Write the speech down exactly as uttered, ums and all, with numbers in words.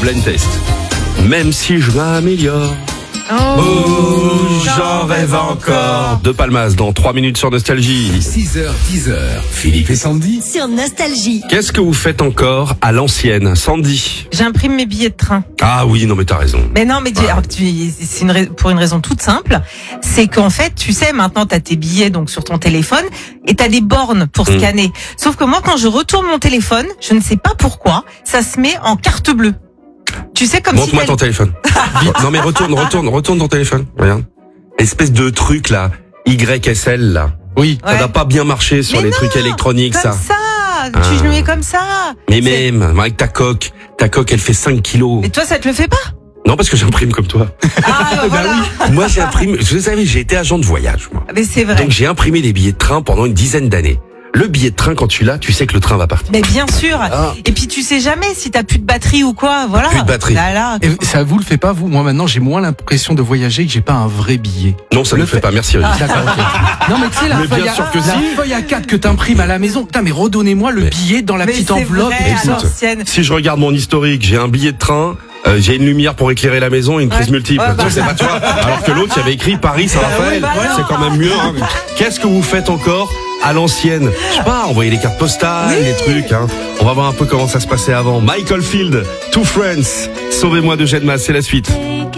blind test. Même si je m'améliore, Oh, oh, j'en rêve encore. De Palmas dans trois minutes sur Nostalgie. six heures, dix heures, Philippe et Sandy. Sur Nostalgie. Qu'est-ce que vous faites encore à l'ancienne, Sandy? J'imprime mes billets de train. Ah oui, non mais t'as raison. Mais non, mais tu- Ouais. alors, tu- c'est une rais- pour une raison toute simple, c'est qu'en fait, tu sais, maintenant t'as tes billets donc sur ton téléphone et t'as des bornes pour Mm. scanner. Sauf que moi, quand je retourne mon téléphone, je ne sais pas pourquoi, ça se met en carte bleue. Tu sais, comme si Montre-moi t'as- ton téléphone. Non mais retourne, retourne, retourne ton téléphone. Regarde. Espèce de truc là, Y S L là. Oui. Ça Ouais. n'a pas bien marché sur Mais les non, trucs électroniques, comme ça. ça, Ah. tu le mets comme ça. Mais C'est- même, avec ta coque, ta coque elle fait cinq kilos. Mais toi, ça te le fait pas? Non parce que j'imprime comme toi. Ah, bah, voilà. Moi j'imprime, je savais, j'ai été agent de voyage moi. Mais c'est vrai. Donc j'ai imprimé des billets de train pendant une dizaine d'années. Le billet de train quand tu l'as, tu sais que le train va partir. Mais bien sûr. Ah. Et puis tu sais jamais si t'as plus de batterie ou quoi, voilà. Plus de batterie. Là, là. Et ça vous le fait pas, vous? Moi, maintenant, j'ai moins l'impression de voyager que j'ai pas un vrai billet. Non, ça ne Le le fait fait- pas, merci Olivier. D'accord, ok. Non, mais tu sais, la Mais bien feuille à, sûr que la si. feuille à quatre que t'imprimes à la maison. Putain, mais redonnez-moi le Mais- billet dans la Mais petite c'est enveloppe. vrai, et à tout ça. Écoute, l'ancienne. Si je regarde mon historique, j'ai un billet de train, euh, j'ai une lumière pour éclairer la maison et une prise Ouais. multiple. Ouais, bah. Tu sais, c'est pas toi. Alors que l'autre, il y avait écrit Paris Saint-Raphaël. Ouais, bah Ouais, non. c'est quand même mieux. Hein. Qu'est-ce que vous faites encore à l'ancienne? Je sais pas, envoyer les cartes postales, Oui. les trucs. Hein. On va voir un peu comment ça se passait avant. Michael Field, Two Friends. Sauvez-moi de Gedma, c'est la suite.